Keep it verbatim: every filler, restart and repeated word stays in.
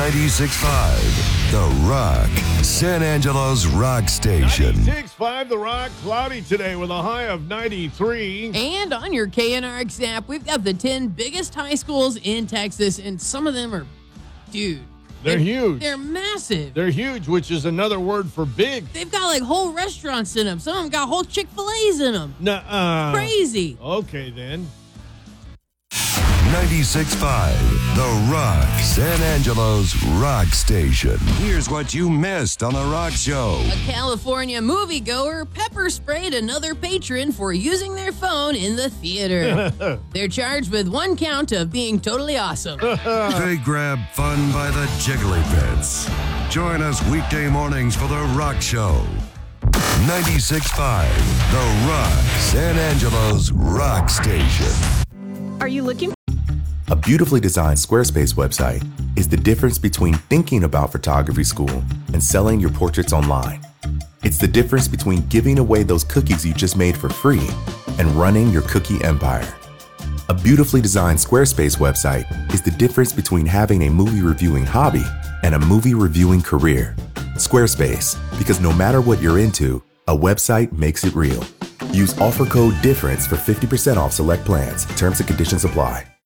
ninety-six point five, The Rock, San Angelo's rock station. ninety-six point five The Rock, cloudy today with a high of ninety-three. And on your K N R X app, we've got the ten biggest high schools in Texas, and some of them are, dude. They're huge. They're massive. They're huge, which is another word for big. They've got like whole restaurants in them. Some of them got whole Chick-fil-A's in them. Nuh-uh. Crazy. Okay, then. ninety-six point five, The Rock, San Angelo's rock station. Here's what you missed on The Rock Show. A California moviegoer pepper sprayed another patron for using their phone in the theater. They're charged with one count of being totally awesome. They grab fun by the jiggly bits. Join us weekday mornings for The Rock Show. ninety-six point five, The Rock, San Angelo's rock station. Are you looking? A beautifully designed Squarespace website is the difference between thinking about photography school and selling your portraits online. It's the difference between giving away those cookies you just made for free and running your cookie empire. A beautifully designed Squarespace website is the difference between having a movie reviewing hobby and a movie reviewing career. Squarespace, because no matter what you're into, a website makes it real. Use offer code DIFFERENCE for fifty percent off select plans. Terms and conditions apply.